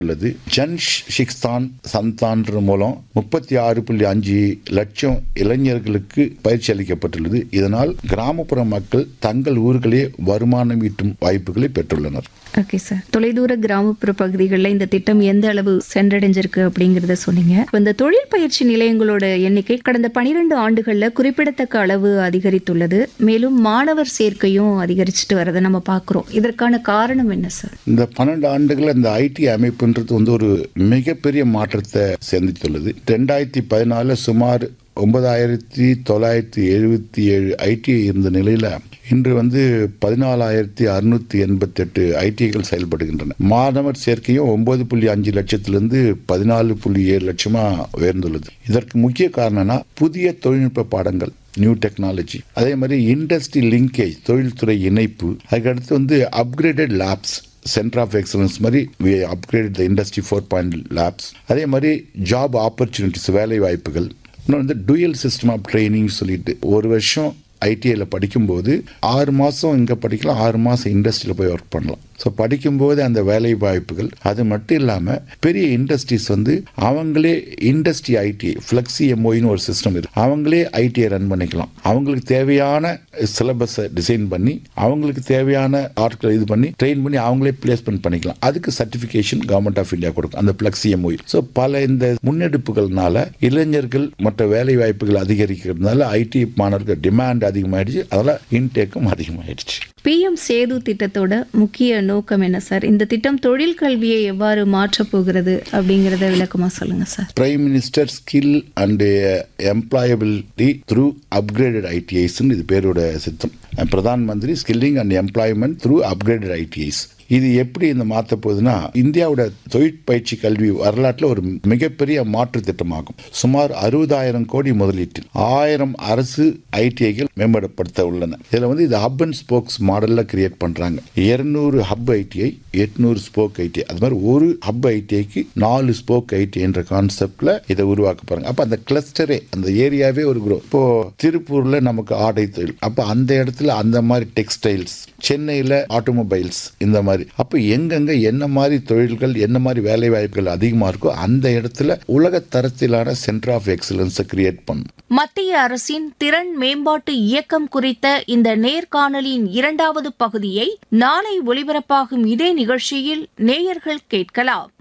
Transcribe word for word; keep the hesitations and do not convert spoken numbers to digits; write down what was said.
உள்ளது. ஜன் ஷிக்ஸ்தான் சந்தான் மூலம் முப்பத்தி ஆறு புள்ளி அஞ்சு லட்சம் இளைஞர்களுக்கு பயிற்சி அளிக்கப்பட்டுள்ளது. இதனால் கிராமப்புற மக்கள் தங்கள் ஊர்களே வருமானம் ஈட்டும் வாய்ப்புகளை பெற்றுள்ளனர். ஓகே சார், தொலைதூர கிராமப்புற பகுதிகளில் இந்த திட்டம் எந்த அளவு சென்றடைஞ்சிருக்கு அப்படிங்கறத சொன்னீங்க. இந்த தொழில் பயிற்சி நிலையங்களோட எண்ணிக்கை கடந்த பனிரெண்டு ஆண்டுகள்ல குறிப்பிடத்தக்க அளவு அதிகரித்துள்ளது. மேலும் மாணவர் சேர்க்கையும் அதிகரிச்சுட்டு வரதை நம்ம பார்க்கிறோம். இதற்கான காரணம் என்ன சார்? இந்த பன்னெண்டு ஆண்டுகள் இந்த ஐடி அமைப்புன்றது வந்து ஒரு மிகப்பெரிய மாற்றத்தை சந்தித்துள்ளது. ரெண்டாயிரத்தி பதினாலு சுமார் ஒன்பதாயிரத்தி தொள்ளாயிரத்தி எழுபத்தி ஏழு ஐடி இருந்த நிலையில இன்று வந்து பதினாலாயிரத்தி அறுநூத்தி எண்பத்தி எட்டு ஐடிஐகள் செயல்படுகின்றன. மாணவர் சேர்க்கையும் ஒன்பது புள்ளி அஞ்சு லட்சத்திலிருந்து பதினாலு புள்ளி ஏழு லட்சமா உயர்ந்துள்ளது. இதற்கு முக்கிய காரணம்னா புதிய தொழில்நுட்ப பாடங்கள், நியூ டெக்னாலஜி, அதே மாதிரி இண்டஸ்ட்ரி லிங்கேஜ், தொழில்துறை இணைப்பு, அதுக்கடுத்து வந்து upgraded labs, centre of excellence மாதிரி upgrade the industry four point labs, அதே மாதிரி ஜாப் ஆப்பர்ச்சுனிட்டிஸ், வேலை வாய்ப்புகள். இன்னொன்று வந்து டூயல் சிஸ்டம் ஆஃப் ட்ரைனிங் சொல்லிட்டு ஒரு வருஷம் ஐடிஐல படிக்கும்போது ஆறு மாதம் இங்கே படிக்கலாம், ஆறு மாதம் இண்டஸ்ட்ரியில் போய் ஒர்க் பண்ணலாம். ஸோ படிக்கும்போது அந்த வேலை வாய்ப்புகள். அது மட்டும் இல்லாமல் பெரிய இண்டஸ்ட்ரீஸ் வந்து அவங்களே இண்டஸ்ட்ரி ஐடிஐ ஃப்ளெக்ஸி எம்ஓன்னு ஒரு சிஸ்டம் இருக்கு, அவங்களே ஐடிஐ ரன் பண்ணிக்கலாம். அவங்களுக்கு தேவையான சிலபஸை டிசைன் பண்ணி அவங்களுக்கு தேவையான ஆட்களை இது பண்ணி ட்ரெயின் பண்ணி அவங்களே பிளேஸ்மெண்ட் பண்ணிக்கலாம். அதுக்கு சர்டிஃபிகேஷன் கவர்மெண்ட் ஆஃப் இந்தியா கொடுக்கும், அந்த ஃப்ளெக்ஸி எம்ஓ. ஸோ பல இந்த முன்னெடுப்புகள்னால இளைஞர்கள் மற்ற வேலை வாய்ப்புகள் அதிகரிக்கிறதுனால ஐடி மாணவர்கள் டிமாண்ட் அதிகமாயிடுச்சு, அதெல்லாம் இன்டேக்கும் அதிகமாயிடுச்சு. பிஎம் சேது திட்டத்தோட முக்கிய நோக்கம் என்ன சார்? இந்த திட்டம் தொழில் கல்வியை எவ்வாறு மாற்ற போகிறது அப்படிங்கறத விளக்கமா சொல்லுங்க sir. Prime minister skill and employability through upgraded ITIs, இது பேரோட சித்தம். Pradhan Mantri skilling and employment through upgraded ITIs. இது எப்படி இந்த மாற்ற போகுதுன்னா, இந்தியாவோட தொழிற்பயிற்சி கல்வி வரலாற்றில் ஒரு மிகப்பெரிய மாற்று திட்டமாகும். சுமார் அறுபதாயிரம் கோடி முதலீட்டில் ஆயிரம் அரசு ஐடிஐகள் மேம்படுத்த உள்ளன. இதுல வந்து இது ஹப் அண்ட் ஸ்போக்ஸ் மாடல்ல கிரியேட் பண்றாங்க. இருநூறு ஹப் ஐடிஐ, எட்நூறு ஸ்போக் ஐடிஐ, அது மாதிரி ஒரு ஹப் ஐடிஐக்கு நாலு ஸ்போக் ஐடிஐ என்ற கான்செப்ட்ல இதை உருவாக்க பாருங்க. அப்ப அந்த கிளஸ்டரே, அந்த ஏரியாவே ஒரு குரோ. இப்போ திருப்பூர்ல நமக்கு ஆடை தொழில், அப்ப அந்த இடத்துல அந்த மாதிரி டெக்ஸ்டைல்ஸ், சென்னையில ஆட்டோமொபைல்ஸ், இந்த மாதிரி. அப்ப எங்கெங்க என்ன மாதிரி தொழில்கள், என்ன மாதிரி வேலை வாய்ப்புகள் அதிகமா இருக்கோ அந்த இடத்துல உலக தரத்திலான சென்டர் ஆஃப் எக்ஸலன்ஸ் கிரியேட் பண்ணும். மத்திய அரசின் திறன் மேம்பாட்டு இயக்கம் குறித்த இந்த நேர்காணலின் இரண்டாவது பகுதியை நாளை ஒலிபரப்பாகும் இதே நிகழ்ச்சியில் நேயர்கள் கேட்கலாம்.